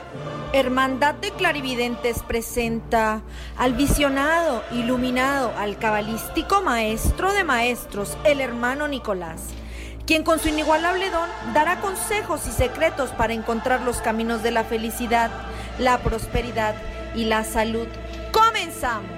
Hermandad de Clarividentes presenta al visionado, iluminado, al cabalístico maestro de maestros, el hermano Nicolás, quien con su inigualable don dará consejos y secretos para encontrar los caminos de la felicidad, la prosperidad y la salud. ¡Comenzamos!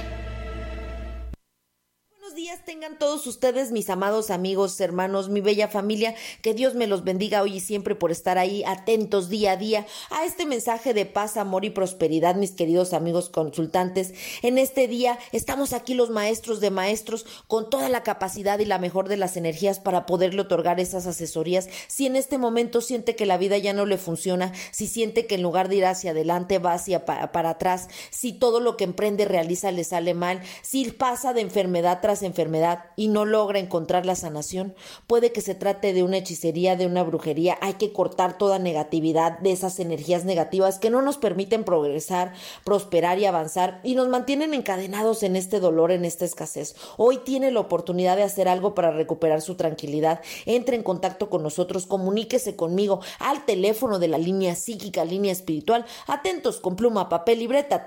Buenos días tengan todos ustedes, mis amados amigos, hermanos, mi bella familia, que Dios me los bendiga hoy y siempre por estar ahí atentos día a día a este mensaje de paz, amor y prosperidad, mis queridos amigos consultantes. En este día estamos aquí los maestros de maestros con toda la capacidad y la mejor de las energías para poderle otorgar esas asesorías. Si en este momento siente que la vida ya no le funciona, si siente que en lugar de ir hacia adelante va hacia para atrás, si todo lo que emprende realiza le sale mal, si pasa de enfermedad tras enfermedad y no logra encontrar la sanación, puede que se trate de una hechicería, de una brujería. Hay que cortar toda negatividad, de esas energías negativas que no nos permiten progresar, prosperar y avanzar y nos mantienen encadenados en este dolor, en esta escasez. Hoy tiene la oportunidad de hacer algo para recuperar su tranquilidad. Entre en contacto con nosotros, comuníquese conmigo al teléfono de la línea psíquica, línea espiritual. Atentos con pluma, papel, libreta,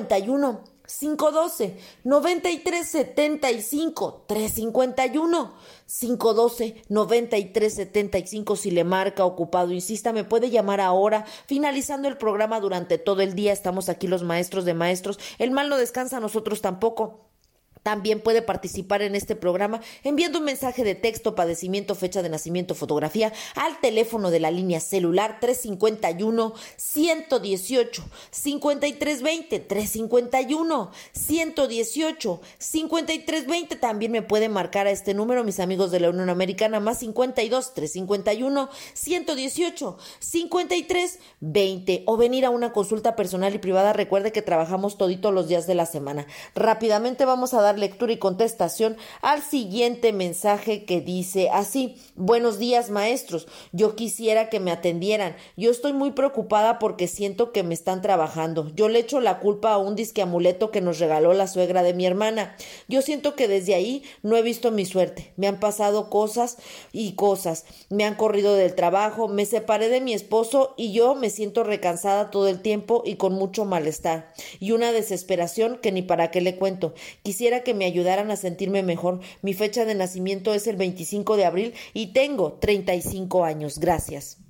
351-512-9375, 351-512-9375. Si le marca ocupado, insista, me puede llamar ahora, finalizando el programa durante todo el día. Estamos aquí los maestros de maestros. El mal no descansa, nosotros tampoco. También puede participar en este programa enviando un mensaje de texto, padecimiento, fecha de nacimiento, fotografía al teléfono de la línea celular 351-118-5320, 351-118-5320. También me puede marcar a este número, mis amigos de la Unión Americana, más 52-351-118-5320, o venir a una consulta personal y privada. Recuerde que trabajamos toditos los días de la semana. Rápidamente vamos a dar lectura y contestación al siguiente mensaje que dice así: buenos días, maestros, yo quisiera que me atendieran. Yo estoy muy preocupada porque siento que me están trabajando. Yo le echo la culpa a un disque amuleto que nos regaló la suegra de mi hermana. Yo siento que desde ahí no he visto mi suerte. Me han pasado cosas y cosas. Me han corrido del trabajo, me separé de mi esposo y yo me siento recansada todo el tiempo y con mucho malestar y una desesperación que ni para qué le cuento. Quisiera que me ayudaran a sentirme mejor. Mi fecha de nacimiento es el 25 de abril y tengo 35 años. Gracias.